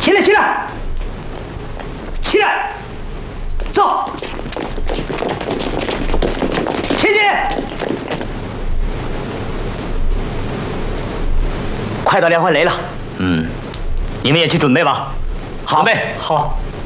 起来，起来，起来，走，前进。快到连环雷了，你们也去准备吧。好，准备好。